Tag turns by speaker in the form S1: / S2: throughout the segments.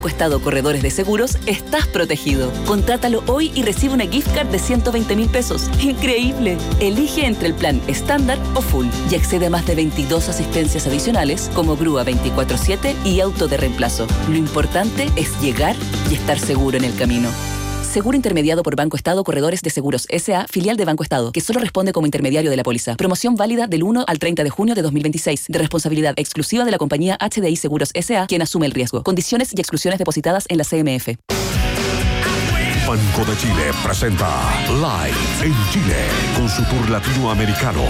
S1: Estado Corredores de Seguros, estás protegido. Contrátalo hoy y recibe una gift card de 120,000 pesos. ¡Increíble! Elige entre el plan estándar o full y accede a más de 22 asistencias adicionales como grúa 24/7 y auto de reemplazo. Lo importante es llegar y estar seguro en el camino. Seguro intermediado por Banco Estado Corredores de Seguros S.A., filial de Banco Estado, que solo responde como intermediario de la póliza. Promoción válida del 1 al 30 de junio de 2026, de responsabilidad exclusiva de la compañía HDI Seguros S.A., quien asume el riesgo. Condiciones y exclusiones depositadas en la CMF.
S2: Banco de Chile presenta Live en Chile con su tour latinoamericano.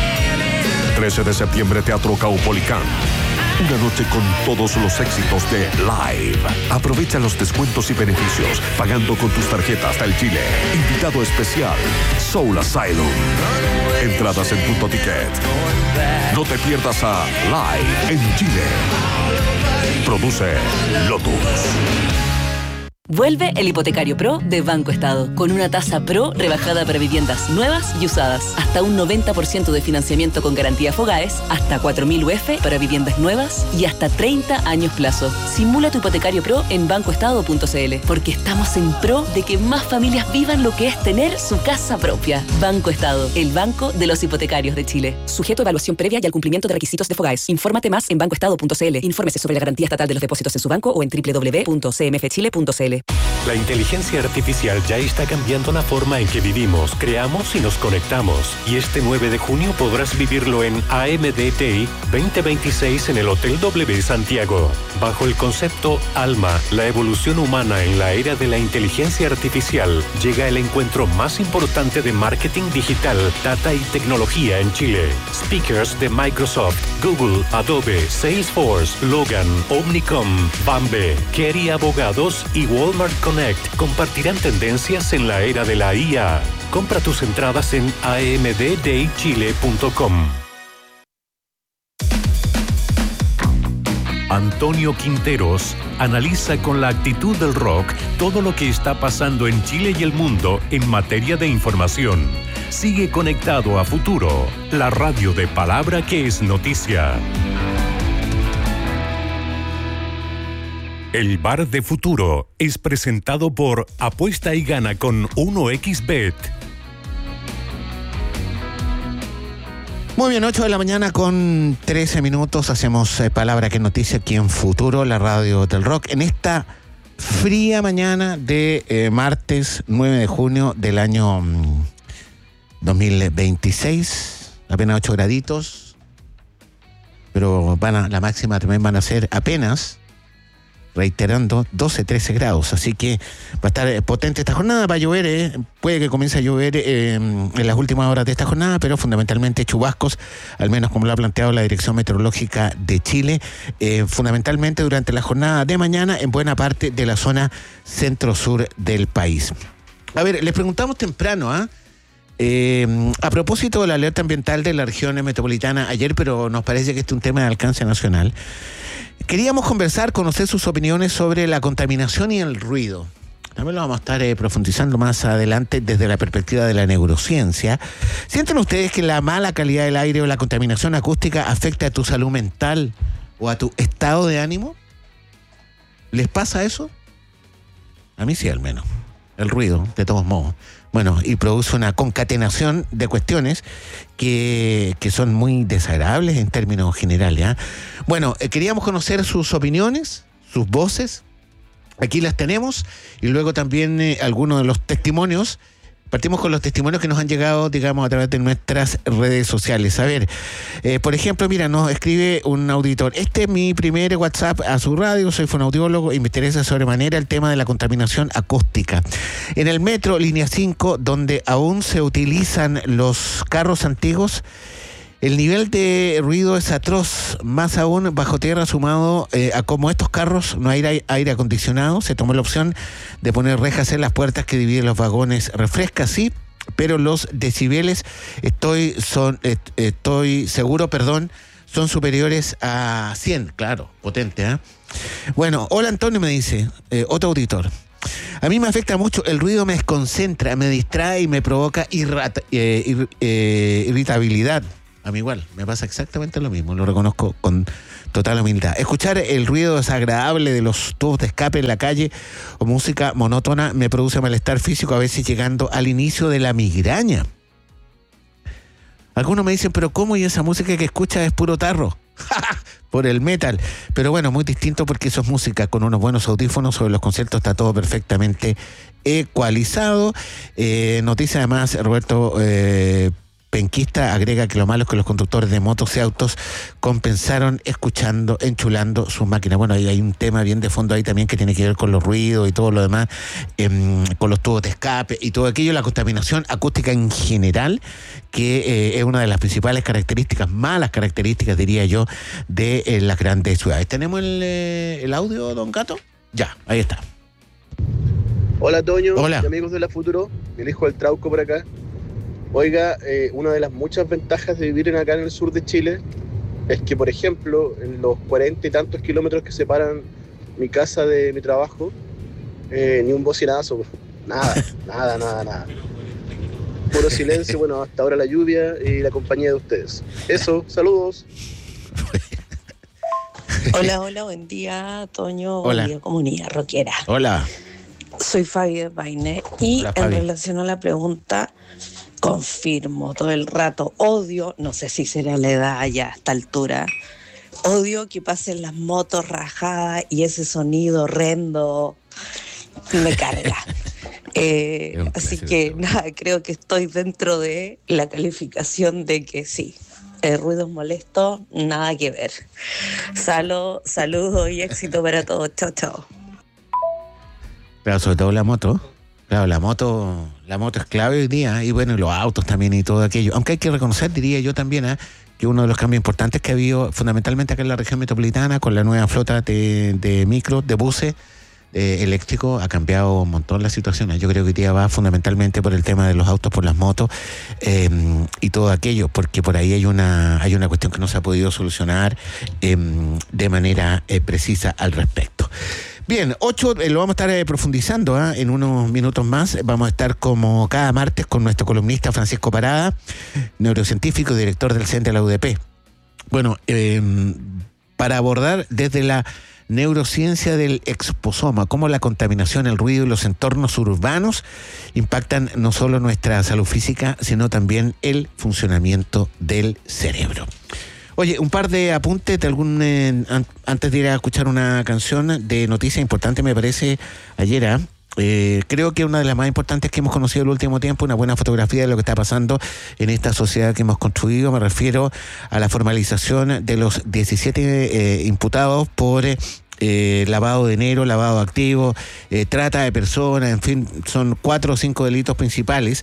S2: 13 de septiembre, Teatro Caupolicán. Una noche con todos los éxitos de Live. Aprovecha los descuentos y beneficios pagando con tus tarjetas del Chile. Invitado especial, Soul Asylum. Entradas en Punto Ticket. No te pierdas a Live en Chile. Produce Lotus.
S1: Vuelve el Hipotecario Pro de Banco Estado, con una tasa Pro rebajada para viviendas nuevas y usadas. Hasta un 90% de financiamiento con garantía Fogaes, hasta 4.000 UF para viviendas nuevas y hasta 30 años plazo. Simula tu Hipotecario Pro en bancoestado.cl, porque estamos en pro de que más familias vivan lo que es tener su casa propia. Banco Estado, el banco de los hipotecarios de Chile. Sujeto a evaluación previa y al cumplimiento de requisitos de Fogaes. Infórmate más en bancoestado.cl. Infórmese sobre la garantía estatal de los depósitos en su banco o en www.cmfchile.cl.
S3: La inteligencia artificial ya está cambiando la forma en que vivimos, creamos y nos conectamos. Y este 9 de junio podrás vivirlo en AMDTI 2026 en el Hotel W Santiago. Bajo el concepto Alma, la evolución humana en la era de la inteligencia artificial, llega el encuentro más importante de marketing digital, data y tecnología en Chile. Speakers de Microsoft, Google, Adobe, Salesforce, Logan, Omnicom, Bambe, Kerry Abogados y Walmart Connect compartirán tendencias en la era de la IA. Compra tus entradas en amddaychile.com. Antonio Quinteros analiza con la actitud del rock todo lo que está pasando en Chile y el mundo en materia de información. Sigue conectado a Futuro, la radio de palabra que es noticia. El Bar de Futuro es presentado por Apuesta y Gana con 1xBet.
S4: Muy bien, 8 de la mañana con 13 minutos. Hacemos Palabra que Noticia aquí en Futuro, la radio del rock. En esta fría mañana de martes 9 de junio del año 2026. Apenas 8 graditos. Pero la máxima también van a ser apenas, reiterando, 12-13 grados. Así que va a estar potente esta jornada. Va a llover, puede que comience a llover en las últimas horas de esta jornada, pero fundamentalmente chubascos, al menos como lo ha planteado la Dirección Meteorológica de Chile, fundamentalmente durante la jornada de mañana en buena parte de la zona centro-sur del país. A ver, les preguntamos temprano, a propósito de la alerta ambiental de la región metropolitana ayer, pero nos parece que este es un tema de alcance nacional. Queríamos conversar, conocer sus opiniones sobre la contaminación y el ruido. También lo vamos a estar profundizando más adelante desde la perspectiva de la neurociencia. ¿Sienten ustedes que la mala calidad del aire o la contaminación acústica afecta a tu salud mental o a tu estado de ánimo? ¿Les pasa eso? A mí sí, al menos. El ruido, de todos modos. Bueno, y produce una concatenación de cuestiones que son muy desagradables en términos generales, ¿eh? Bueno, queríamos conocer sus opiniones, sus voces. Aquí las tenemos. Y luego también algunos de los testimonios. Partimos con los testimonios que nos han llegado, digamos, a través de nuestras redes sociales. A ver, por ejemplo, mira, nos escribe un auditor. Este es mi primer WhatsApp a su radio, soy fonoaudiólogo y me interesa sobremanera el tema de la contaminación acústica. En el metro, línea 5, donde aún se utilizan los carros antiguos, el nivel de ruido es atroz, más aún bajo tierra, sumado a como estos carros no hay aire acondicionado. Se tomó la opción de poner rejas en las puertas que dividen los vagones. Refresca, sí, pero los decibeles, estoy seguro, son superiores a 100, claro, potente, ¿eh? Bueno, hola Antonio, me dice, otro auditor. A mí me afecta mucho, el ruido me desconcentra, me distrae y me provoca irritabilidad. A mí igual, me pasa exactamente lo mismo, lo reconozco con total humildad. Escuchar el ruido desagradable de los tubos de escape en la calle o música monótona me produce malestar físico, a veces llegando al inicio de la migraña. Algunos me dicen, pero ¿cómo? Y esa música que escuchas es puro tarro. Por el metal. Pero bueno, muy distinto porque eso es música con unos buenos audífonos. Sobre los conciertos está todo perfectamente ecualizado. Noticia además, Roberto Penquista agrega que lo malo es que los conductores de motos y autos compensaron enchulando sus máquinas. Bueno, ahí hay un tema bien de fondo ahí también que tiene que ver con los ruidos y todo lo demás, con los tubos de escape y todo aquello, la contaminación acústica en general, que es una de las principales características, malas características, diría yo, de las grandes ciudades. ¿Tenemos el audio, don Gato? Ya, ahí está.
S5: Hola, Toño.
S4: Hola.
S5: Y amigos de la Futuro, el hijo del Trauco por acá. Oiga, una de las muchas ventajas de vivir acá en el sur de Chile es que, por ejemplo, en los 40 y tantos kilómetros que separan mi casa de mi trabajo, ni un bocinazo, nada. Puro silencio, bueno, hasta ahora la lluvia y la compañía de ustedes. Eso, saludos.
S6: Hola, buen día, Toño.
S4: Hola.
S6: Buen día, comunidad rockera.
S4: Hola.
S6: Soy Fabi de Baine y
S4: Hola, Fabi.
S6: en relación a la pregunta, confirmo todo el rato, odio, no sé si será la edad ya a esta altura, odio que pasen las motos rajadas y ese sonido horrendo me carga. Así que nada, creo que estoy dentro de la calificación de que sí, ruidos molestos, nada que ver. Saludos y éxito para todos. Chao.
S4: Claro, sobre todo la moto. Claro, la moto es clave hoy día, y bueno, los autos también y todo aquello. Aunque hay que reconocer, diría yo también, que uno de los cambios importantes que ha habido fundamentalmente acá en la región metropolitana con la nueva flota de micros, de buses eléctricos, ha cambiado un montón la situación. Yo creo que hoy día va fundamentalmente por el tema de los autos, por las motos y todo aquello, porque por ahí hay una cuestión que no se ha podido solucionar de manera precisa al respecto. Bien, 8, lo vamos a estar profundizando en unos minutos más. Vamos a estar como cada martes con nuestro columnista Francisco Parada, neurocientífico y director del CEN de la UDP. Bueno, para abordar desde la neurociencia del exposoma, cómo la contaminación, el ruido y los entornos urbanos impactan no solo nuestra salud física, sino también el funcionamiento del cerebro. Oye, un par de apuntes de antes de ir a escuchar una canción de noticia importante, me parece, ayer. Creo que una de las más importantes que hemos conocido el último tiempo, una buena fotografía de lo que está pasando en esta sociedad que hemos construido. Me refiero a la formalización de los 17 imputados por lavado de dinero, lavado de activos, trata de personas, en fin, son 4 o 5 delitos principales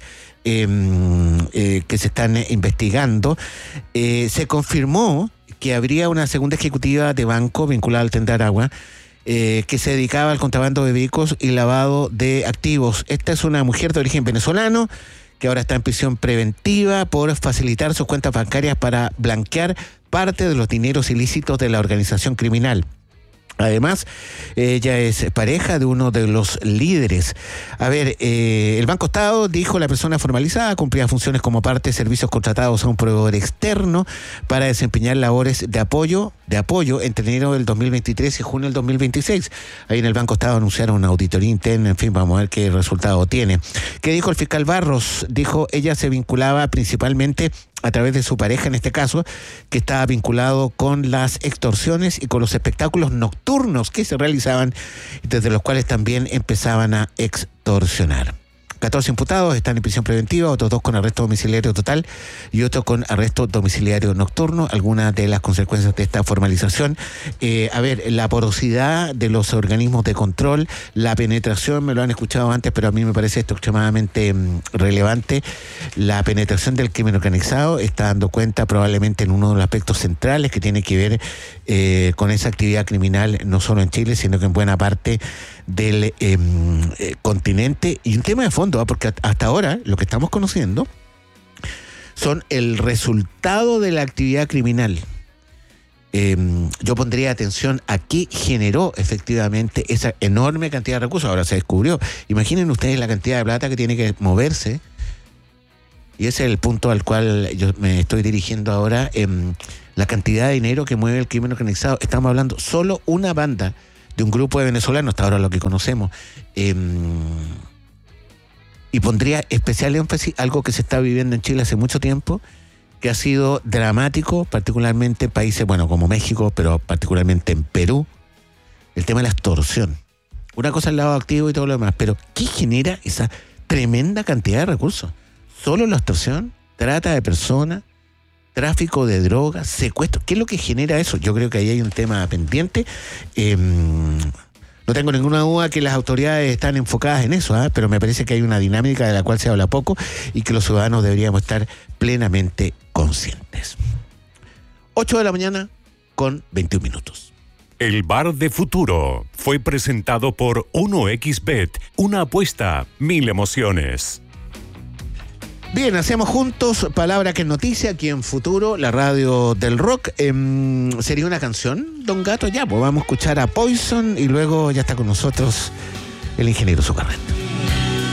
S4: que se están investigando. Se confirmó que habría una segunda ejecutiva de banco vinculada al Tren de Aragua que se dedicaba al contrabando de vehículos y lavado de activos. Esta es una mujer de origen venezolano que ahora está en prisión preventiva por facilitar sus cuentas bancarias para blanquear parte de los dineros ilícitos de la organización criminal. Además, ella es pareja de uno de los líderes. A ver, el Banco Estado, dijo la persona formalizada, cumplía funciones como parte de servicios contratados a un proveedor externo para desempeñar labores de apoyo entre enero del 2023 y junio del 2026. Ahí en el Banco Estado anunciaron una auditoría interna, en fin, vamos a ver qué resultado tiene. ¿Qué dijo el fiscal Barros? Dijo, ella se vinculaba principalmente a través de su pareja, en este caso, que estaba vinculado con las extorsiones y con los espectáculos nocturnos que se realizaban, desde los cuales también empezaban a extorsionar. 14 imputados están en prisión preventiva, otros 2 con arresto domiciliario total y otro con arresto domiciliario nocturno. Algunas de las consecuencias de esta formalización, la porosidad de los organismos de control, la penetración, me lo han escuchado antes, pero a mí me parece esto extremadamente relevante. La penetración del crimen organizado está dando cuenta probablemente en uno de los aspectos centrales que tiene que ver con esa actividad criminal, no solo en Chile, sino que en buena parte del continente. Y un tema de fondo, porque hasta ahora lo que estamos conociendo son el resultado de la actividad criminal. Yo pondría atención a qué generó efectivamente esa enorme cantidad de recursos. Ahora se descubrió. Imaginen ustedes la cantidad de plata que tiene que moverse, y ese es el punto al cual yo me estoy dirigiendo ahora, la cantidad de dinero que mueve el crimen organizado. Estamos hablando solo una banda de un grupo de venezolanos, hasta ahora lo que conocemos, y pondría especial énfasis algo que se está viviendo en Chile hace mucho tiempo, que ha sido dramático, particularmente en países, bueno, como México, pero particularmente en Perú, el tema de la extorsión. Una cosa es el lado activo y todo lo demás, pero ¿qué genera esa tremenda cantidad de recursos? Solo la extorsión, trata de personas, tráfico de drogas, secuestro. ¿Qué es lo que genera eso? Yo creo que ahí hay un tema pendiente. No tengo ninguna duda que las autoridades están enfocadas en eso, pero me parece que hay una dinámica de la cual se habla poco y que los ciudadanos deberíamos estar plenamente conscientes. 8 de la mañana con 21 minutos.
S3: El Bar de Futuro fue presentado por 1xBet, una apuesta, 1000 emociones.
S4: Bien, hacemos juntos Palabra que es Noticia aquí en Futuro, la radio del rock. ¿Sería una canción, Don Gato? Ya, pues vamos a escuchar a Poison y luego ya está con nosotros el ingeniero Zucarret.